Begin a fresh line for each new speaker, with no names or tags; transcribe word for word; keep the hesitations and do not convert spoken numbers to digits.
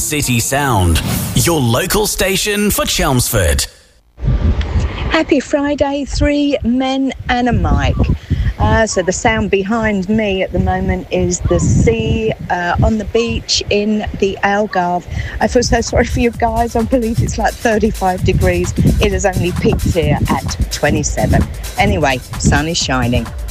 City Sound, your local station for Chelmsford.
Happy Friday, three men and a mic. Uh, so the sound behind me at the moment is the sea uh, on the beach in the Algarve. I feel so sorry for you guys. I believe it's like thirty-five degrees. It has only peaked here at twenty-seven. Anyway, sun is shining.